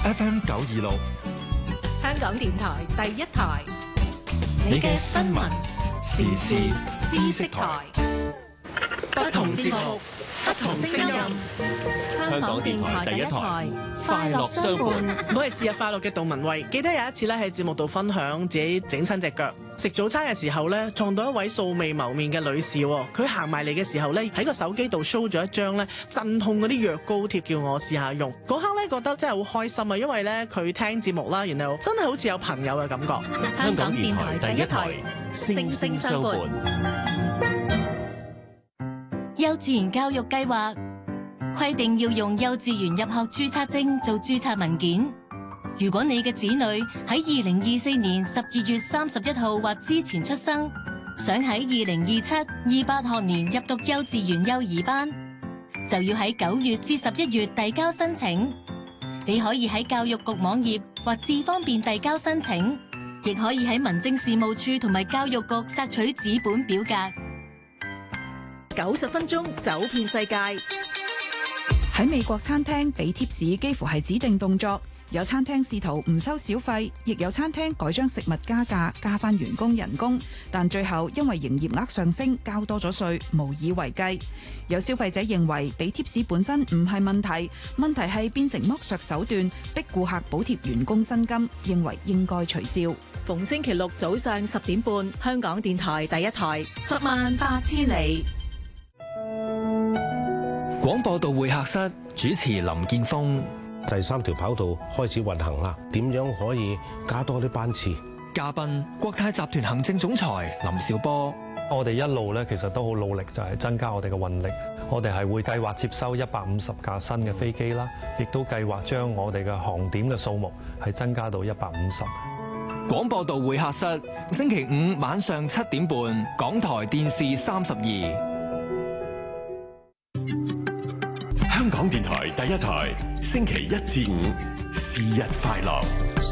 FM 926， 香港電台第一台， 你嘅新聞時事知識台， 不同節目，不同聲音。 香港電台第一台，快樂相伴。 我係是日快樂嘅杜文慧，記得有一次咧喺節目度分享自己整親隻腳，食早餐嘅時候咧撞到一位素未謀面嘅女士，佢行埋嚟嘅時候咧喺個手機度 show 咗一張咧鎮痛嗰啲藥膏貼，叫我試下用。嗰刻咧覺得真係好開心啊，因為咧佢聽節目啦，然後真係好似有朋友嘅感覺。 香港電台第一台，聲聲相伴。 幼稚園教育計劃規定要用幼稚園入學註冊證做註冊文件。如果你嘅子女喺2024年12月31號或之前出生，想喺2027-28學年入讀幼稚園幼兒班，就要喺9月至11月遞交申請。你可以喺教育局網頁或智方便遞交申請，亦可以喺民政事務處同埋教育局索取紙本表格。 90分鐘走遍世界。 喺美國餐廳俾貼士幾乎係指定動作，有餐廳試圖唔收小費，亦有餐廳改將食物加價加返員工人工，但最後因為營業額上升交多咗稅，無以為繼。有消費者認為俾貼士本身唔係問題，問題係變成剝削手段，逼顧客補貼員工薪金，認為應該取消。 逢星期六早上10點半，香港電台第一台，108000里。 廣播道會客室主持林建峰。 第3條跑道開始運行啦，點樣可以加多啲班次？ 嘉賓國泰集團行政總裁林紹波。 我哋一路咧其實都好努力，就係增加我哋嘅運力。我哋係會計劃接收150架新嘅飛機啦，亦都計劃將我哋嘅航點嘅數目係增加到150。 廣播道會客室星期5晚上7點半，港台電視32。 香港電台第一台，星期1至5，是日快樂。